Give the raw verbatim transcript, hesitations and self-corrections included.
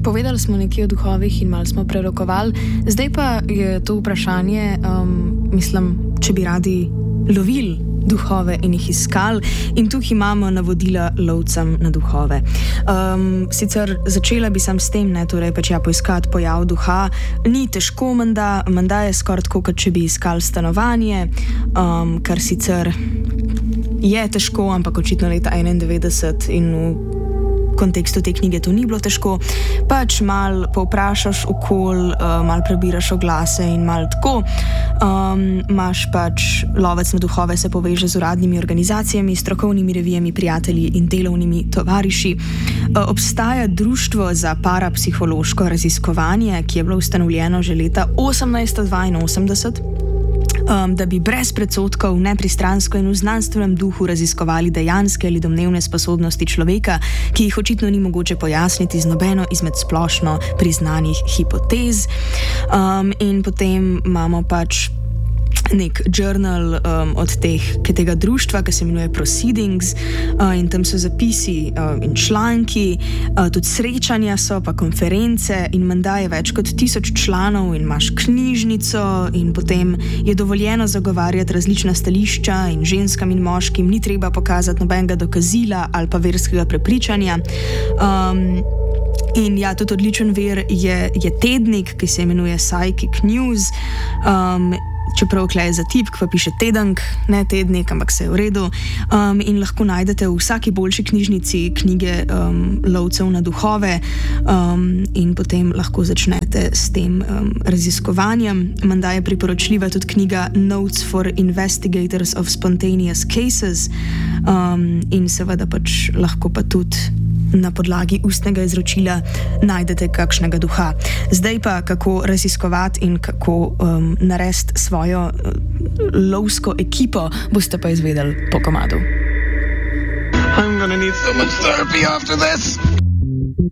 povedali smo nekaj o duhovih in malo smo prerokovali, zdaj pa je to vprašanje, um, mislim, če bi radi lovili duhove in jih iskali, in tukaj imamo navodila lovcem na duhove. Um, sicer začela bi sam s tem, ne, torej pač ja poiskati pojav duha, ni težko, menda, menda je skoraj tako, kot če bi iskali stanovanje, um, kar sicer je težko, ampak očitno leta enaindevetdeset in v kontekstu te knjige to ni bilo težko, pač mal povprašaš okol, uh, mal prebiraš oglase in mal tako. Um, imaš pač lovec na duhove se poveže z uradnimi organizacijami, strokovnimi revijami, prijatelji in delovnimi tovariši. Uh, obstaja društvo za parapsihološko raziskovanje, ki je bilo ustanovljeno že leta osemnajststo dvainosemdeset. Um, da bi brez predsodkov, nepristransko in v znanstvenem duhu raziskovali dejanske ali domnevne sposobnosti človeka, ki jih očitno ni mogoče pojasniti z nobeno izmed splošno priznanih hipotez. Um, in potem imamo pač nek journal um, od teh, tega društva, ki se imenuje Proceedings, uh, in tam so zapisi uh, in članki, uh, tudi srečanja so, pa konference, in menda je več kot tisoč članov in imaš knjižnico in potem je dovoljeno zagovarjati različna stališča in ženskam in moškim ni treba pokazati nobenega dokazila ali pa verskega prepričanja. Um, In ja, tudi odličen vir je, je tednik, ki se imenuje Psychic News, um, čeprav kle je za tipk, pa piše tedenk, ne tednik, ampak se je v redu. Um, in lahko najdete v vsaki boljši knjižnici knjige um, lovcev na duhove, um, in potem lahko začnete s tem um, raziskovanjem. Menda je priporočljiva tudi knjiga Notes for Investigators of Spontaneous Cases, um, in seveda pač lahko pa tudi na podlagi ustnega izročila najdete kakšnega duha. Zdaj pa, kako raziskovati in kako um, narediti svojo uh, lovsko ekipo, boste pa izvedeli po komadu. I'm gonna need so much therapy after this.